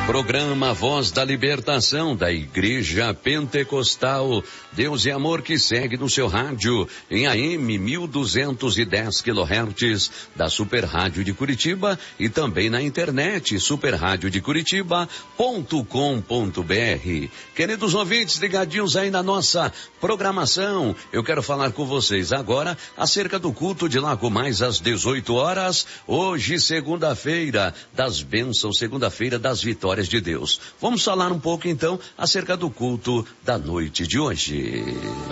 Programa Voz da Libertação da Igreja Pentecostal Deus e Amor, que segue no seu rádio em AM 1210 kHz da Super Rádio de Curitiba e também na internet superradiodecuritiba.com.br. Queridos ouvintes ligadinhos aí na nossa programação, eu quero falar com vocês agora acerca do culto de Lago Mais às 18 horas, hoje segunda-feira das bênçãos, segunda-feira das vitórias de Deus. Vamos falar um pouco então acerca do culto da noite de hoje.